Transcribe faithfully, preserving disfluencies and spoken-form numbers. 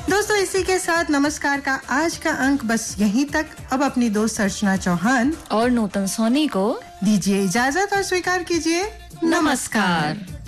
दोस्तों इसी के साथ नमस्कार का आज का अंक बस यहीं तक। अब अपनी दोस्त अर्चना चौहान और नूतन सोनी को दीजिए इजाजत और स्वीकार कीजिए नमस्कार।